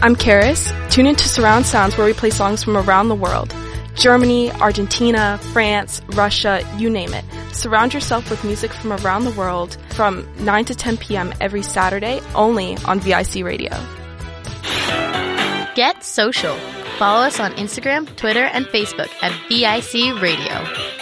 I'm Karis. Tune into Surround Sounds where we play songs from around the world. Germany, Argentina, France, Russia, you name it. Surround yourself with music from around the world from 9 to 10 p.m. every Saturday, only on VIC Radio. Get social. Follow us on Instagram, Twitter, and Facebook at VIC Radio.